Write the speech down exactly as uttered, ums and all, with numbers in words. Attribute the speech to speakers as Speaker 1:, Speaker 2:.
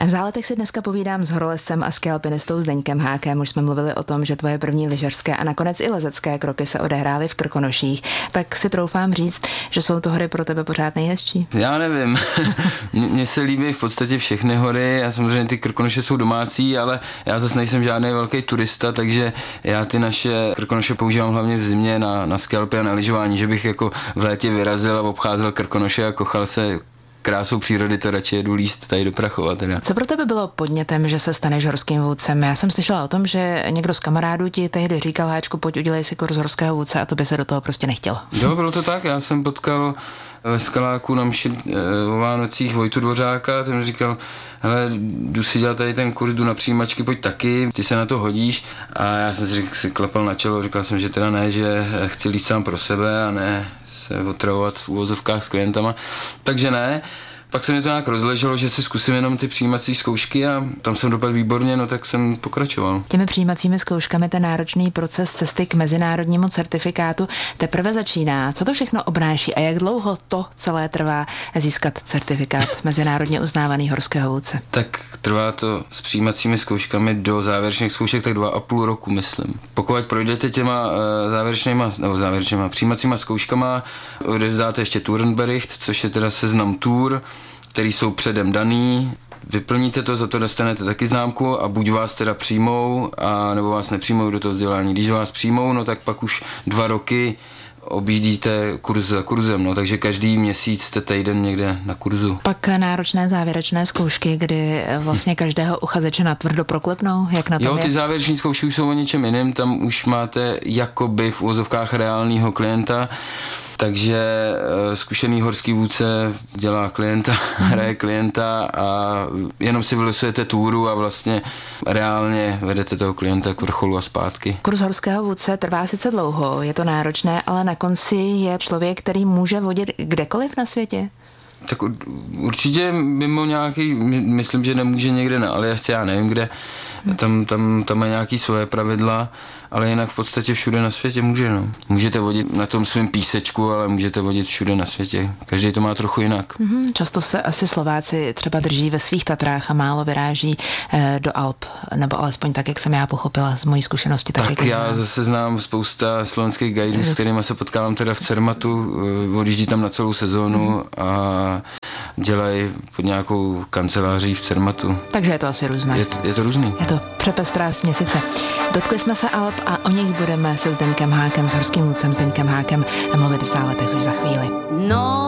Speaker 1: V Záletech si dneska povídám s horolezcem a skialpinistou Zdeňkem Hákem. Už jsme mluvili o tom, že tvoje první lyžařské a nakonec i lezecké kroky se odehrály v Krkonoších. Tak si troufám říct, že jsou to hory pro tebe pořád nejhezčí?
Speaker 2: Já nevím. Mně se líbí v podstatě všechny hory a samozřejmě ty Krkonoše jsou domácí, ale já zase nejsem žádný velký turista, takže já ty naše Krkonoše používám hlavně v zimě na, na skialpy a na lyžování, že bych jako v létě vyrazil a obcházel Krkonoše a kochal se krásou přírody, to radši jedu líst tady do Prachova teda.
Speaker 1: Co pro tebe bylo podnětem, že se staneš horským vůdcem? Já jsem slyšela o tom, že někdo z kamarádů ti tehdy říkal: Háčku, pojď udělej si kurz horského vůdce, a to by se do toho prostě nechtělo.
Speaker 2: Jo, bylo to tak, já jsem potkal ve Skaláku na mši o Vánocích Vojtu Dvořáka, ten říkal: hele, jdu si dělat tady ten kurz, jdu na přijímačky, pojď taky, ty se na to hodíš. A já jsem si, říkal, si klepal na čelo, říkal jsem, že teda ne, že chci líst sám pro sebe a ne se otravovat v úvozovkách s klientama, takže ne. Pak se mi to nějak rozleželo, že si zkusím jenom ty přijímací zkoušky a tam jsem dopadl výborně, no tak jsem pokračoval.
Speaker 1: Těmi přijímacími zkouškami ten náročný proces cesty k mezinárodnímu certifikátu teprve začíná. Co to všechno obnáší a jak dlouho to celé trvá získat certifikát mezinárodně uznávaný horského vůdce?
Speaker 2: Tak trvá to s přijímacími zkouškami do závěrečných zkoušek tak dva a půl roku, myslím. Pokud projdete těma závěrečnýma, nebo závěrečnýma přijímacíma zkouškama, odevzdáte ještě Turnbericht, což je teda seznam tour, který jsou předem daný, vyplníte to, za to dostanete taky známku a buď vás teda přijmou, a nebo vás nepřijmou do toho vzdělání. Když vás přijmou, no tak pak už dva roky objíždíte kurz za kurzem, no, takže každý měsíc jste týden někde na kurzu.
Speaker 1: Pak náročné závěrečné zkoušky, kdy vlastně každého uchazeče natvrdo proklepnou, jak na tom
Speaker 2: Jo,
Speaker 1: je?
Speaker 2: ty závěreční zkoušky už jsou o něčem jiném, tam už máte jakoby v uvozovkách reálního klienta, takže zkušený horský vůdce dělá klienta, hraje klienta a jenom si vylosujete túru a vlastně reálně vedete toho klienta k vrcholu a zpátky.
Speaker 1: Kurz horského vůdce trvá sice dlouho, je to náročné, ale na konci je člověk, který může vodit kdekoliv na světě?
Speaker 2: Tak určitě mimo nějaký, myslím, že nemůže někde na Aljašce, já nevím kde, tam, tam, tam má nějaký svoje pravidla, ale jinak v podstatě všude na světě může, no. Můžete vodit na tom svém písečku, ale můžete vodit všude na světě. Každý to má trochu jinak.
Speaker 1: Mm-hmm. Často se asi Slováci třeba drží ve svých Tatrách a málo vyráží eh, do Alp, nebo alespoň tak, jak jsem já pochopila z mojí zkušenosti. Tak,
Speaker 2: tak já znám. Zase znám spousta slovenských guidů, s kterými se potkávám teda v Cermatu, odjíždí tam na celou sezónu mm. a dělají pod nějakou kanceláří v Cermatu.
Speaker 1: Takže je to asi různé.
Speaker 2: Je, je to různý.
Speaker 1: Je to přepestrá směsice. Dotkli jsme se Alp a o nich budeme se Zdeňkem Hákem, s horským vůdcem Zdeňkem Hákem mluvit v Záletech už za chvíli. No.